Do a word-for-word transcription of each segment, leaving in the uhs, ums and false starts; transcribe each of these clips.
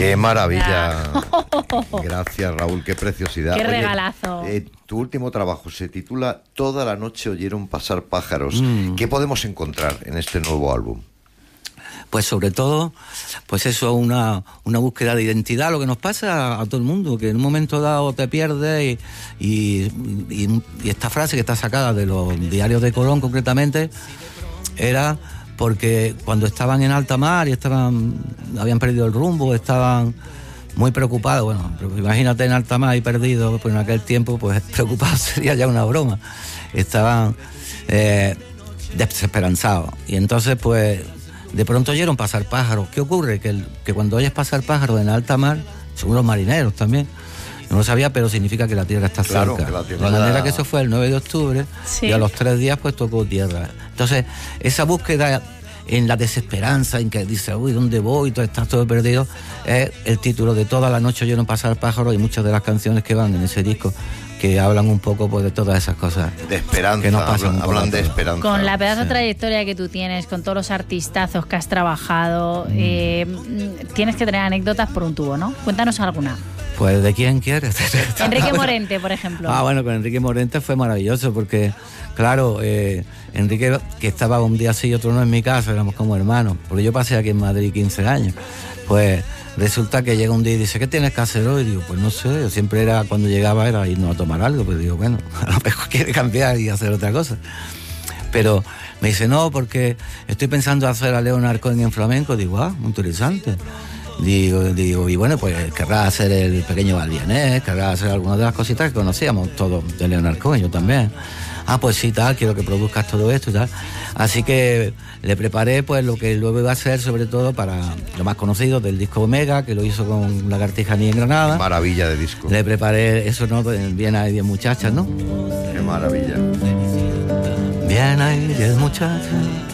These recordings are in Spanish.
Qué maravilla. Gracias, Raúl, qué preciosidad. Qué Oye, regalazo. Eh, tu último trabajo se titula Toda la noche oyeron pasar pájaros. Mm. ¿Qué podemos encontrar en este nuevo álbum? Pues sobre todo, pues eso, una, una búsqueda de identidad, lo que nos pasa a, a todo el mundo, que en un momento dado te pierdes y, y, y, y esta frase que está sacada de los diarios de Colón concretamente, era porque cuando estaban en alta mar y estaban habían perdido el rumbo, estaban muy preocupados, bueno, imagínate en alta mar y perdido, pues en aquel tiempo, pues preocupados sería ya una broma, estaban eh, desesperanzados, y entonces pues de pronto oyeron pasar pájaros. ¿Qué ocurre? Que, el, que cuando oyes pasar pájaros en alta mar, según los marineros también, no lo sabía, pero significa que la tierra está claro, cerca. Que la tierra de manera da... que eso fue el nueve de octubre, sí. Y a los tres días pues tocó tierra. Entonces, esa búsqueda en la desesperanza, en que dice, uy, ¿dónde voy? Todo está todo perdido, es el título de Toda la noche oyeron pasar pájaros, y muchas de las canciones que van en ese disco que hablan un poco pues de todas esas cosas. De esperanza, que nos pasan hablan, hablan de esperanza. Con la pedazo de sí. trayectoria que tú tienes, con todos los artistazos que has trabajado, mm. eh, tienes que tener anécdotas por un tubo, ¿no? Cuéntanos alguna. Pues, ¿de quién quieres? Enrique Morente, por ejemplo. Ah, bueno, con Enrique Morente fue maravilloso porque, claro, eh, Enrique, que estaba un día sí y otro no en mi casa, éramos como hermanos, porque yo pasé aquí en Madrid quince años, pues resulta que llega un día y dice, ¿qué tienes que hacer hoy? Y digo, pues no sé, yo siempre era, cuando llegaba era irnos a tomar algo, pues digo, bueno, a lo mejor quiere cambiar y hacer otra cosa. Pero me dice, no, porque estoy pensando hacer a Leonard Cohen en flamenco. Digo, ah, muy interesante. Digo, digo, y bueno, pues querrá hacer el pequeño Balvianés, querrá hacer algunas de las cositas que conocíamos todos de Leonard Cohen, yo también. Ah, pues sí, tal, quiero que produzcas todo esto y tal. Así que le preparé pues lo que luego iba a ser, sobre todo para lo más conocido del disco Omega, que lo hizo con Lagartija Ni en Granada. Maravilla de disco. Le preparé eso, ¿no? Bien hay diez muchachas, ¿no? Qué maravilla. Bien hay diez muchachas,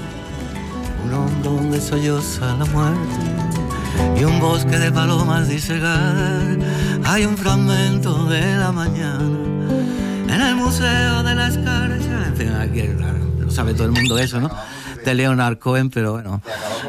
un hondo donde solloza la muerte y un bosque de palomas disegar. Hay un fragmento de la mañana en el Museo de la Escarcha. En fin, aquí, claro, lo sabe todo el mundo eso, ¿no? De Leonard Cohen, pero bueno.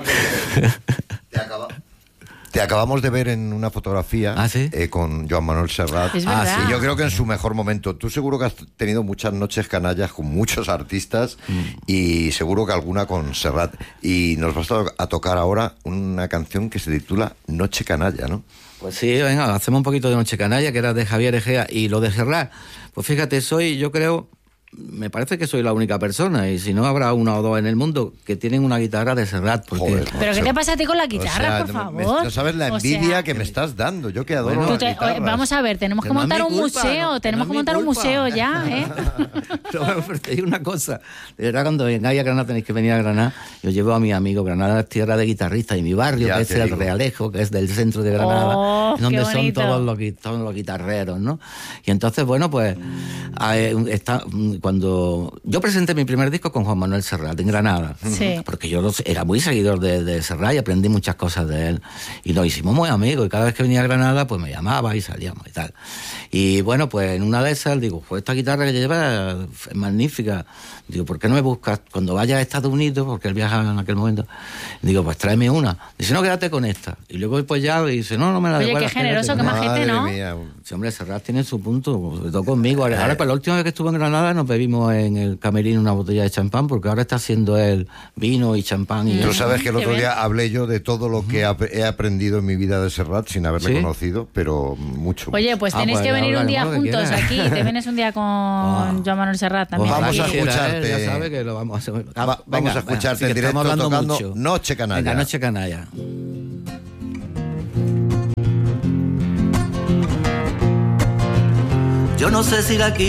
Te acabamos, te acabamos de ver en una fotografía. ¿Ah, sí? eh, con Joan Manuel Serrat. Es verdad. Ah, sí, yo creo que en su mejor momento. Tú seguro que has tenido muchas noches canallas con muchos artistas mm. y seguro que alguna con Serrat. Y nos vas a tocar ahora una canción que se titula Noche Canalla, ¿no? Pues sí, venga, hacemos un poquito de Noche Canalla, que era de Javier Egea, y lo de Serrat. Pues fíjate, soy, yo creo, me parece que soy la única persona, y si no habrá una o dos en el mundo que tienen una guitarra de Serrat. Porque... Joder, ¿pero qué te pasa a ti con la guitarra, o sea, por favor? Me, no sabes la envidia o sea, que me estás dando, yo que adoro bueno, las te, guitarras. Vamos a ver, tenemos que, que montar no un culpa, museo, no, tenemos que, no que montar un museo ya, ¿eh? Pero, pero te digo una cosa, de verdad, cuando vengáis a Granada tenéis que venir a Granada, yo llevo a mi amigo, Granada es tierra de guitarristas, y mi barrio, ya que es el digo. Realejo, que es del centro de Granada, oh, donde son todos los, todos los guitarreros, ¿no? Y entonces, bueno, pues, eh, está, cuando... Yo presenté mi primer disco con Juan Manuel Serrat en Granada, sí. porque yo era muy seguidor de, de Serrat y aprendí muchas cosas de él. Y nos hicimos muy amigos, y cada vez que venía a Granada, pues me llamaba y salíamos y tal. Y bueno, pues en una de esas, digo, pues esta guitarra que lleva es magnífica. Digo, ¿por qué no me buscas cuando vayas a Estados Unidos? Porque él viaja en aquel momento. Digo, pues tráeme una. Dice, no, quédate con esta. Y luego pues ya dice, no, no me la Oye, devuelvas. qué generoso, qué majete, ¿no? Mía. Sí, hombre, Serrat tiene su punto, sobre todo conmigo. Ahora, ahora, pues la última vez que estuve en Granada nos bebimos en el camerino una botella de champán, porque ahora está haciendo el vino y champán. Y tú sabes que el otro día hablé yo de todo lo que he aprendido en mi vida de Serrat sin haberle ¿sí? conocido, pero mucho. Oye, pues mucho. tenéis ah, pues, que venir un día juntos que aquí. Te vienes un día con oh. Joan Manuel Serrat también. Pues vamos a escucharte. Él, ya sabe que lo vamos a hacer. Va, vamos venga, a escucharte en directo tocando mucho. Noche Canalla. Venga, Noche Canalla. Yo no sé si la